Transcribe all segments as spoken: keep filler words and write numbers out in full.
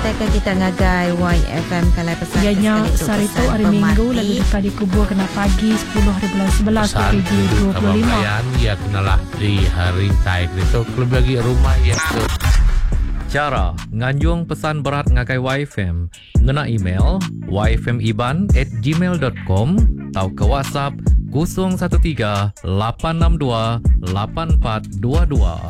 ke kita ngagai Y F M kalai pesan. Ianya Sarito hari Minggu lalu dekat dikubur kena pagi sepuluh hari bulan sebelas radio dua puluh lima. Pesan ya kenalah di hari taik itu klub bagi rumah ya tu. Cara nganjung pesan berat ngagai Y F M ngena email y f m iban at gmail dot com atau ke WhatsApp kosong satu tiga lapan enam dua lapan empat dua dua.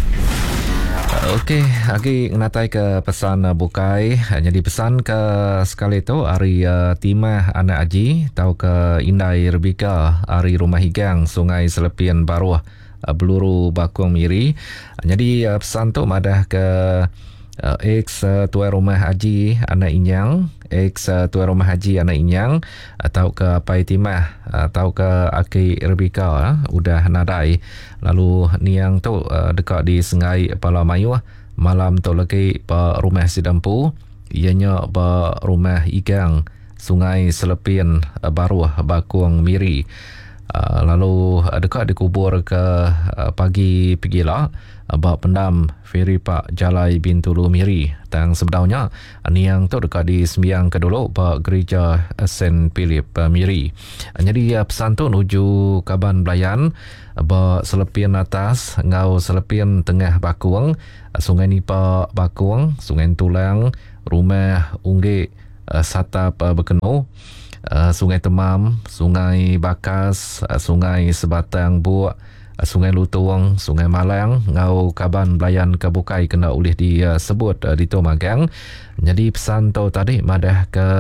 Okey, lagi ngatai ke pesan uh, bukai. Jadi pesan ke sekali tu hari uh, timah anak aji tau ke Indai Rebika hari rumah higang Sungai Selepian Baruah uh, Beluru Bakung Miri. Jadi uh, pesan tu madah ke uh, ex uh, tuan rumah haji anak Inyang, ex uh, tuan rumah haji anak Inyang atau ke Pai Timah atau ke Aki Rebika uh, udah nadai. Lalu niang tu uh, dekat di Sungai Palamayu malam tu lagi pa rumah Sidampu ianya pa rumah igang Sungai Selepian uh, Baruah Bakung Miri. Uh, lalu uh, dekat dikubur ke uh, pagi pigila uh, bak pendam Feri Pak Jalai Bintulu Miri. Dan sebenarnya uh, niang tu dekat di sembiang kedulu bak gereja uh, Saint Philip uh, Miri. Uh, jadi uh, pesan tu nuju Kaban Belayan uh, bak Selepian atas ngau Selepian tengah Bakung, uh, Sungai Nipa Bakung, Sungai Tulang, Rumah Ungge uh, Satap uh, Bekenu, Uh, Sungai Temam, Sungai Bakas, uh, Sungai Sebatang Buak, uh, Sungai Lutung, Sungai Malang, ngau Kaban Belayan Kabukai kena oleh disebut uh, di Tomagang. Jadi pesan tu tadi madah ke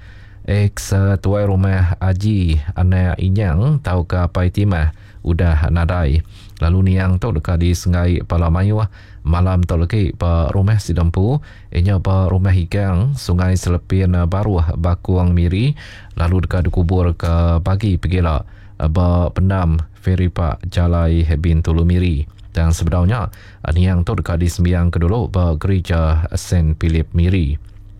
ex uh, tuai rumah Aji anak Inyang tau ke Pai Timah udah nadai. Lalu niang tu dekat di Sungai Palamayu malam tu lagi pa rumah Sidampu ianya pa rumah higang Sungai Selepian Baruah Bakung Miri. Lalu dekat dikubur ke pagi pegila ba pendam Feri Pak Jalai Bintulu Miri. Dan sebenarnya niang tu dekat di sembiang kedulu ba gereja Saint Philip Miri.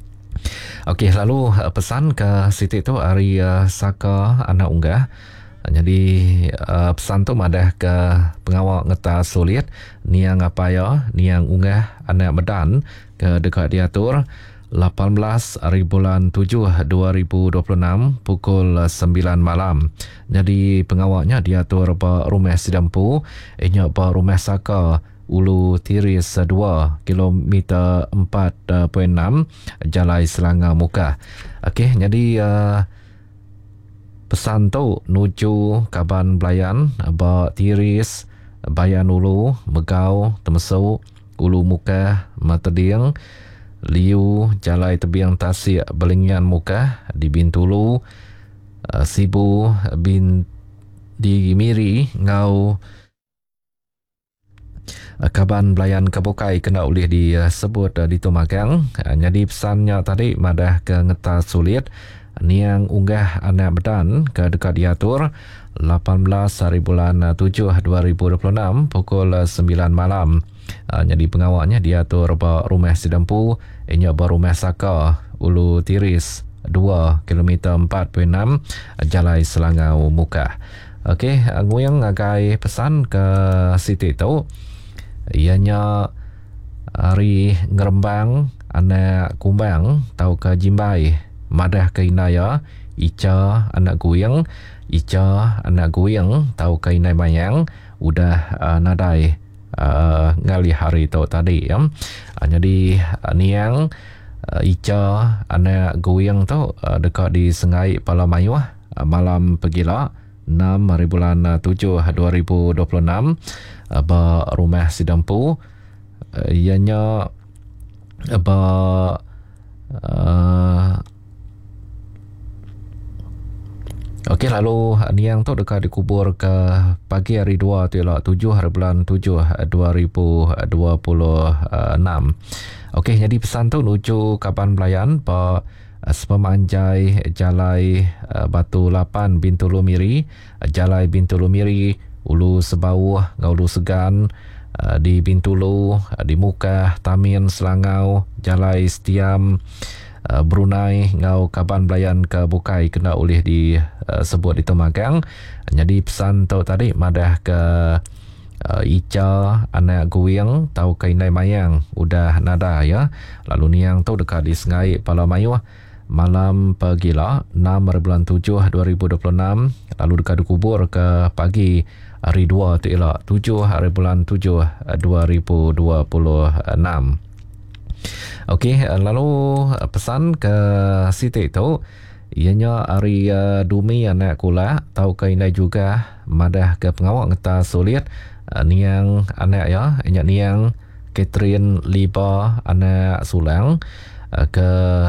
Okey, lalu pesan ke Siti tu hari uh, Saka anak unggah. Jadi uh, pesan tu madah ke pengawal ngeta sulit niang apaya niang unggah anak medan ke dekat diatur lapan belas hari bulan tujuh dua ribu dua puluh enam pukul sembilan malam. Jadi pengawalnya diatur pa rumah Sidampu inya pa rumah Saka Ulu Tiris dua kilometer empat perpuluhan enam Jalai Selangor Muka. Okey, jadi uh, pesan tu nuju Kaban Belayan ba Tiris Bayan Ulu Megau Temesu Ulu Muka Matading Liu Jalai Tebiang Tasik Belingian Muka di Bintulu uh, Sibu bin di Miri ngau uh, Kaban Belayan Kabukai kena oleh disebut uh, di Tomagang. Uh, jadi pesannya tadi madah ke ngeta sulit niang unggah anak medan ke dekat diatur lapan belas hari bulan tujuh dua ribu dua puluh enam pukul sembilan malam. Uh, jadi pengawalnya diatur ba rumah Sidampu inya ba rumah Saka Ulu Tiris dua kilometer empat perpuluhan enam Jalai Selangor Muka. Okey, uh, nguyang agai pesan ke Siti tu ianya hari ngerembang anak kumbang tau ke Jimbai madah ke Inaya Ica anak guyang Ica anak guyang tau ke Inai Mayang udah uh, nadai uh, ngali hari tu tadi ya. Uh, jadi uh, niang uh, Ica anak guyang tu uh, dekat di Sungai Palamayu uh, malam pegila enam hari bulan tujuh dua ribu dua puluh enam uh, ba rumah Sidampu uh, ianya uh, ba uh, Okey, lalu niang tu dekat dikubur ke pagi hari dua tilak tujuh hari bulan tujuh dua ribu dua puluh enam. Okey, jadi pesan tu nuju Kaban Belayan pa Sepemanjai Jalai Batu Lapan Bintulu Miri, Jalai Bintulu Miri, Ulu Sebauh Ulu Segan di Bintulu, di Muka Tamin Selangau, Jalai Setiam Uh, Brunei ngau Kaban Belayan ke Bukai kena oleh di uh, sebut di Tomagang. Jadi pesan tu tadi madah ke uh, Ica anak Guing tau ke Indai Mayang udah nada ya. Lalu niang tu dekat di Sengai Palamayu malam pagila enam bulan tujuh dua ribu dua puluh enam. Lalu dekat dikubur ke pagi hari dua tu ialah tujuh bulan tujuh dua ribu dua puluh enam. Okey, lalu pesan ke Siti tu ianya hari uh, Dumi anak kula tau ke Indai juga madah ke pengawak ngeta sulit uh, niang anak ya ianya niang Catherine Liba anak Sulang uh, ke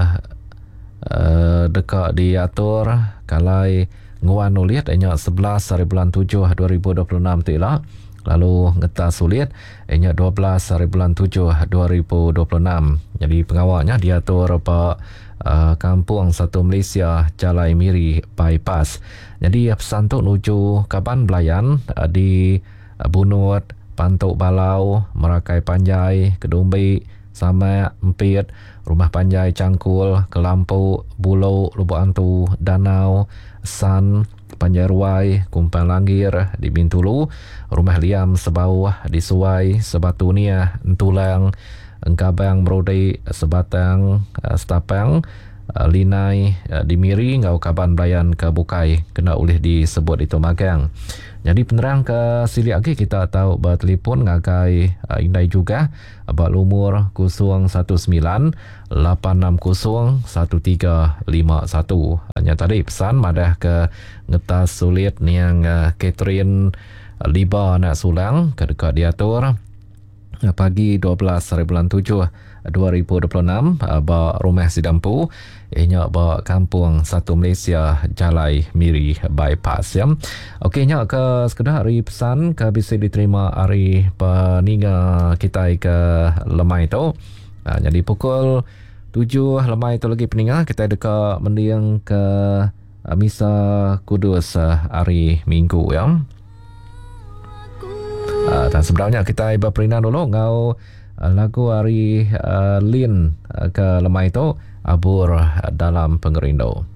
uh, dekat diatur kalai nguan ulit ianya sebelas hari bulan tujuh dua ribu dua puluh enam tu lah. Lalu ngeta sulit ianya dua belas hari bulan tujuh dua ribu dua puluh enam. Jadi pengawaknya diatur Pak uh, Kampung Satu Malaysia Jalai Miri Bypass. Jadi pesan tu nuju Kaban Belayan uh, di uh, Bunut, Pantuk Balau, Merakai Panjai, Kedumbi, Sama Empit, Rumah Panjai Cangkul, Kelampu, Bulau, Lubuk Antu, Danau, San, Panjai Ruai, Kumpang Langgir di Bintulu, Rumah Liam Sebau di Suai, Sebatunia, Entulang, Engkabang Brodi, Sebatang, Setapang, Linai di Miri, Ngau Kaban Belayan ke Bukai, kena oleh disebut itu magang. Jadi penerang ke sili lagi kita tahu bertelefon ngagai uh, Indai juga abak lumur kosong satu sembilan lapan enam kosong satu tiga lima satu. Hanya tadi pesan madah ke ngetas sulit niang uh, Catherine uh, Liba nak Sulang ke dekat diatur uh, pagi dua belas hari bulan tujuh dua ribu dua puluh enam ba Rumah Sidampu ianya ba Kampung Satu Malaysia Jalai Miri Bypass ya. Okey nya ke sekedar hari pesan ke bisa diterima hari peninga kita ke lemai tu. Ha, jadi pukul tujuh lemai tu lagi peninga kita dekat mendiang ke Misa Kudus hari Minggu ya. Ha, dan sebenarnya kita berperinah dulu ngau lagu hari uh, Lin uh, ke lemai itu abur uh, dalam pengerindo.